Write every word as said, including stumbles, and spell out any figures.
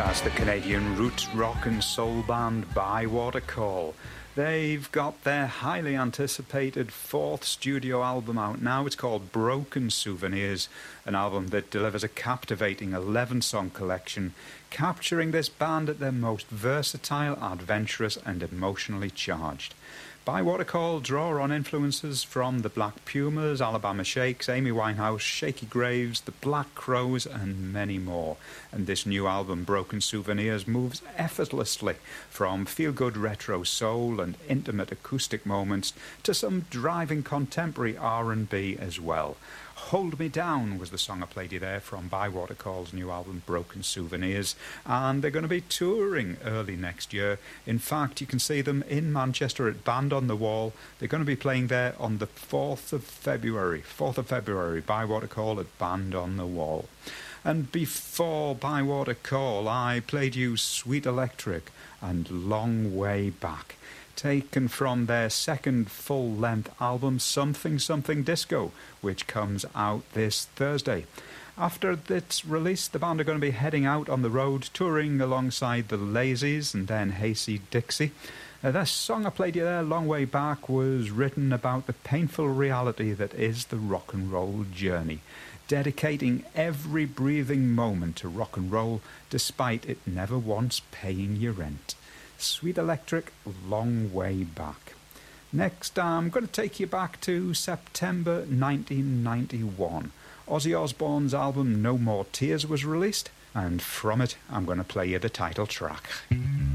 That's the Canadian roots rock and soul band Bywater Call. They've got their highly anticipated fourth studio album out now. It's called Broken Souvenirs, an album that delivers a captivating eleven-song collection, capturing this band at their most versatile, adventurous and emotionally charged. Bywater Call draw on influences from the Black Pumas, Alabama Shakes, Amy Winehouse, Shaky Graves, the Black Crowes and many more. And this new album, Broken Souvenirs, moves effortlessly from feel-good retro soul and intimate acoustic moments to some driving contemporary R and B as well. Hold Me Down was the song I played you there from Bywater Call's new album Broken Souvenirs, and they're going to be touring early next year. In fact, you can see them in Manchester at Band on the Wall. They're going to be playing there on the fourth of February. fourth of February, Bywater Call at Band on the Wall. And before Bywater Call, I played you Sweet Electric and Long Way Back, taken from their second full-length album, Something Something Disco, which comes out this Thursday. After its release, the band are going to be heading out on the road, touring alongside the Lazies and then Hayseed Dixie. Uh, the song I played you there, Long Way Back, was written about the painful reality that is the rock and roll journey, dedicating every breathing moment to rock and roll, despite it never once paying your rent. Sweet Electric, Long Way Back. Next, I'm going to take you back to September nineteen ninety-one. Ozzy Osbourne's album No More Tears was released, and from it, I'm going to play you the title track.